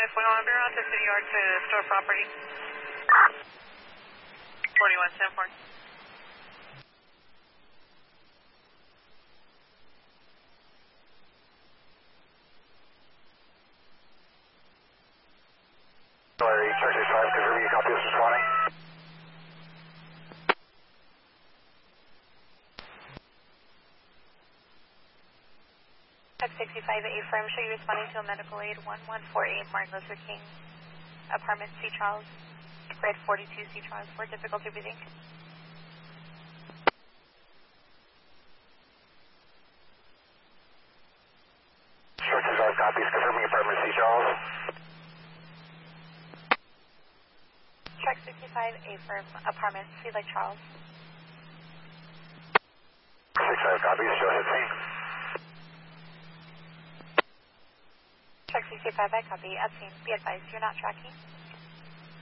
41 Bureau to City Yard to store property. 4174. Larry, check 65, confirm you copy this responding. Check 65 A-firm, show you responding to a medical aid 1148 Martin Luther King, apartment C. Charles, grade 42 C. Charles, for difficulty breathing. Check 65 copies, confirming apartment C. Charles. Check 65 A-firm, apartment C. like Charles. 65 copies, show hit scene. Check 65 I copy, at scene, be advised you're not tracking.